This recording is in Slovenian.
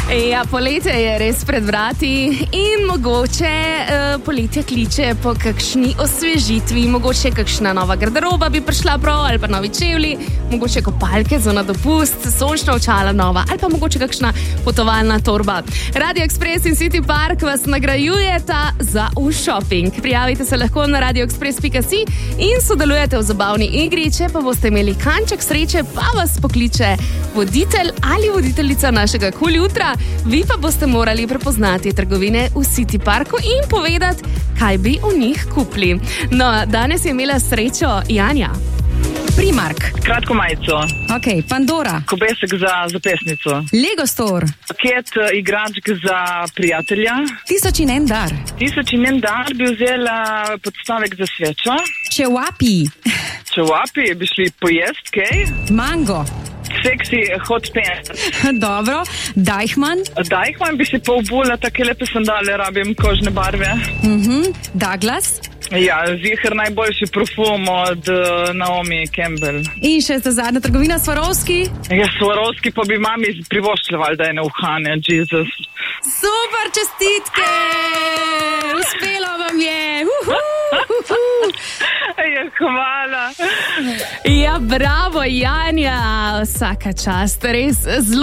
Ja, poletje je res pred vrati in mogoče poletje kliče po kakšni osvežitvi, mogoče kakšna nova garderoba bi prišla prav, ali pa novi čevlji, mogoče kopalke za na dopust, sončna očala nova, ali pa mogoče kakšna potovalna torba. Radio Express in City Park vas nagrajujeta za v-shopping. Prijavite se lahko na radioexpress.si in sodelujete v zabavni igri, če pa boste imeli kanček sreče, pa vas pokliče voditelj ali voditeljica našega Kul jutra. Vi pa boste morali prepoznati trgovine v City Parku in povedati, kaj bi v njih kupili. No, danes je imela srečo Janja. Primark. Kratko majico. Ok, Pandora. Kobesek za zapestnico. Lego Store. Paket igračk za prijatelja. 1001 dar. 1001 dar bi vzela podstavek za svečo. Čevapi. Čevapi bi šli pojest, kaj? Mango. Seksi hot pants. Dobro. Deichmann. Deichmann bi si pa obula take lepe sandale, rabim kožne barve. Douglas. Ja, ziher najboljši parfum od Naomi Campbell. In še za zadnja trgovina Swarovski. Ja, Swarovski pa bi mami privoščila, da je ne uhane, Jesus. Super, čestitke! Uspelo vam je! Ja, hvala. Ja, bravo, Janja, vsaka čast, res zelo